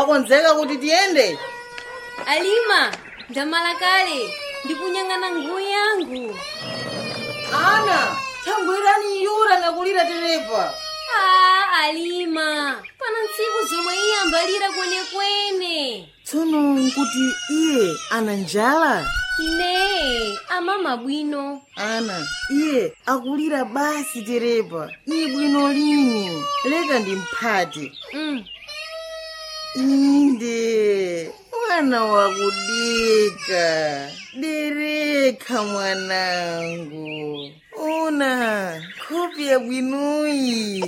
wakonzeka kuti tiyende? Alima, ndamala kale. Ndikunyang'ana nguo yangu. Ana, thangwirani yura ngakulira terepa. Alima, pana ntsiku zomwe iye ambalira kwenekwene. Tsono nkuti iye ana njala? Ine, amama bwino. Ana, iye akulira basi terepa. Iye bwino lini? Leka ndimphati. Inde, mwana wakudika. Dereka mwanangu. Ona, kopi ya bwinoyi.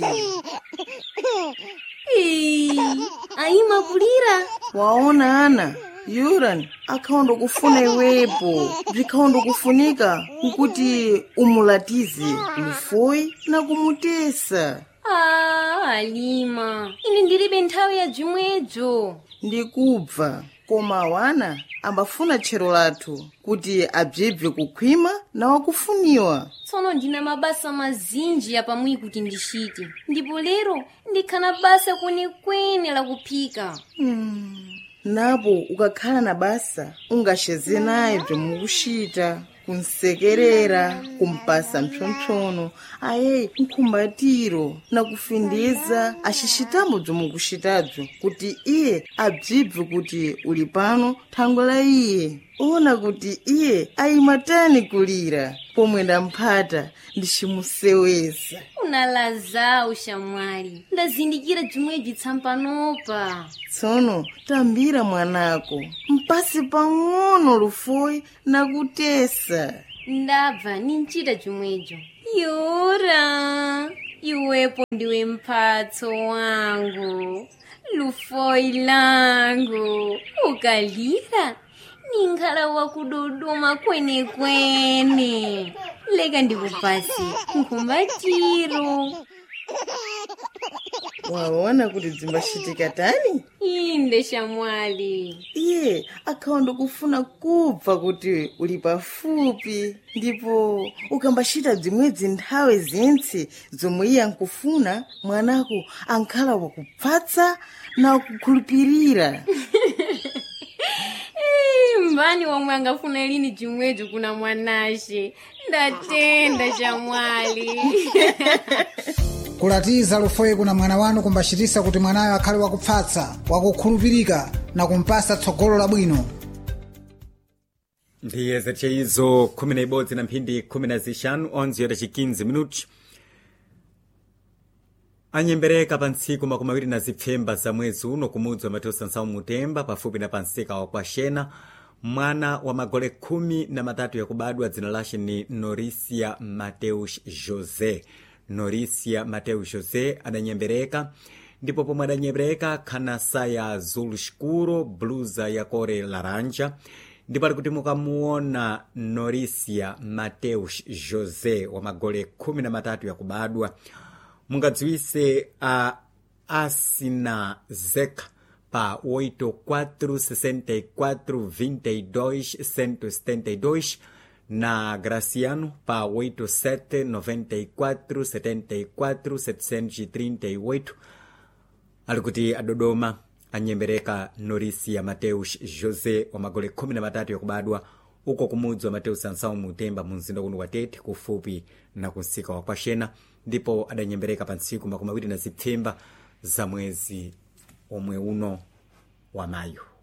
Aima kulira. Waona ana, Yuran akhondo kufuna iwepo. Vikhondo kufunika ukuti umulatize lufoyi na kumutesa. Alima, ine ndilibe nthawi ya jimwejo. Ndikubva, koma wana ambafuna tchero lathu kuti abzebve kukhwima na wakufuniwa. Tsono ndina mabasa mazinji yapamwi kuti ndishite. Ndipo lero ndikhana basa kwenekwene la kuphika. Napo ukakhala na basa ungasheze naye bzomukushita, kunsekerera, kumpasa mpsonpsono, aye nkhumbatiro na kufindeza ashishitamo bzomukushitadzo kuti iye abzibve kuti uli pano thangwe la iye. Ona kuti iye ayimatani kulira pomwe ndamphata ndishimuseweza. Unalaza ushamwali. Ndazindikira jimweji tsampanopa. Tsono tambira mwanako mpasi pang'ono lufoyi na kutesa. Ndabva ninchita jimwejo. Yura, iwepo ndiwe mphatso wangu, lufoyi langu. Ukalira ningala wakudodoma kwenekwene. Leka ndikupasi nkhumbatiro. Waona kuti dzimbashitika tani? Inde shamwali. Iye akhondo kufuna kubva kuti uli pafupi, ndipo ukambashita dzimwedzi nthawe zentse zomwe iye ankufuna, mwanako ankhala wakupfatsa na kukhulupirira. Mbani wamwe angafuna lini jimwejo kuna mwanashe. Ndatenda shamwali. Kulatiza lufoyi kuna mwana wanu kumbashitisa kuti mwanayo akhale wakupfatsa, wakukhulupirika na kumpasa tsogolo labwino. Ndiye zetcheizo 11 na mphindi 15 11 ya 15 minuti. Anyembereka pa ntsiku makumi awiri na zipfemba za mwezi uno kumudzi wa Mateus Nsamu Mutemba pafupi na pansika wa Kwaxena. Mwana wa magole 13 yakubadwa dzina lace ni Norisia Mateus José. Norisia Mateus José adanyembereka, ndipo pomwe adanyembereka khana saya azul escuro, blusa ya kore laranja. Ndipo ali kuti mukamuona Norisia Mateus José wa magole 13 yakubadwa, mungadziwise a Asina Zeka pa 846422 na Graciano pa 879474 alikuti adodoma anyembereka Norisia Mateus José wa magole 13 yakubadwa uko kumudzi wa Mateus Nsamu Mutemba mumzinda kuno wa Tete kufupi na kunsika wa Kwaxena. Ndipo adanyembereka pa ntsiku makumi awiri na zipfemba za mwezi omwe uno wa Mayu.